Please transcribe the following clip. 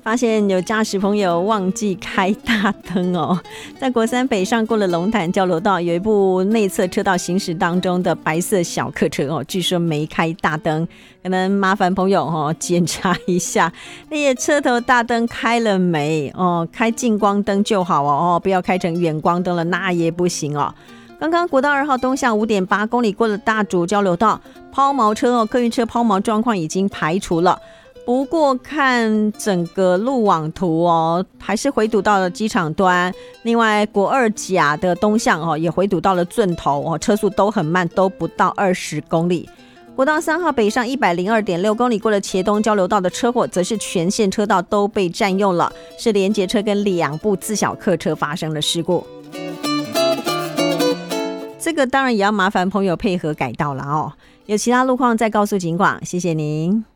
发现有驾驶朋友忘记开大灯哦，在国三北上过了龙潭交流道，有一部内侧车道行驶当中的白色小客车哦，据说没开大灯，可能麻烦朋友哦检查一下，那些车头大灯开了没哦？开近光灯就好哦，不要开成远光灯了，那也不行哦。刚刚国道2号东向 5.8 公里过了大竹交流道，抛锚车哦，客运车抛锚状况已经排除了。不过看整个路网图哦，还是回堵到了机场端。另外国2甲的东向哦，也回堵到了圳头哦，车速都很慢，都不到20公里。国道3号北上 102.6 公里过了茄东交流道的车祸，则是全线车道都被占用了，是联结车跟2部自小客车发生了事故。这个当然也要麻烦朋友配合改道了哦。有其他路况再告诉警广，谢谢您。